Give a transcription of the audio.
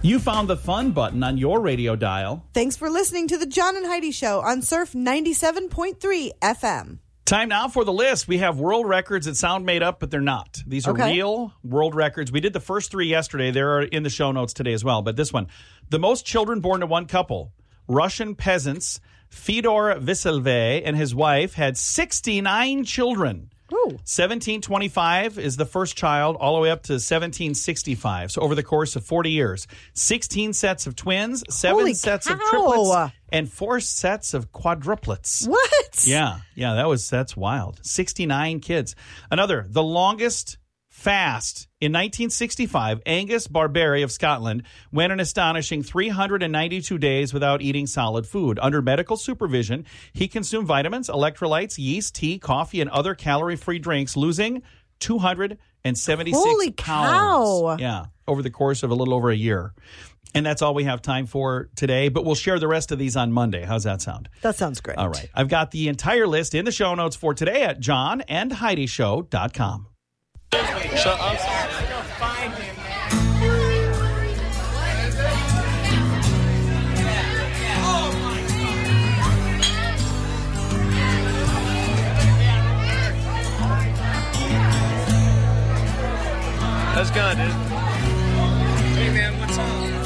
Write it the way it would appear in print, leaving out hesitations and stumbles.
You found the fun button on your radio dial. Thanks for listening to the John and Heidi Show on Surf 97.3 FM. Time now for the list. We have world records that sound made up, but they're not. These are real world records. We did the first three yesterday. They're in the show notes today as well. But this one, the most children born to one couple, Russian peasants, Fyodor Vasilev and his wife had 69 children. Ooh. 1725 is the first child, all the way up to 1765. So over the course of 40 years, 16 sets of twins, 7 sets of triplets, and 4 sets of quadruplets. What? Yeah, that's wild. 69 kids. Another, the longest fast in 1965, Angus Barberi of Scotland went an astonishing 392 days without eating solid food. Under medical supervision, he consumed vitamins, electrolytes, yeast, tea, coffee, and other calorie-free drinks, losing 276 Holy pounds. cow. Yeah, over the course of a little over a year. And that's all we have time for today, but we'll share the rest of these on Monday. How's that sound? That sounds great. All right. I've got the entire list in the show notes for today at johnandheidishow.com. So I'm sorry. Go find him. That's good, dude. Hey man, what's up?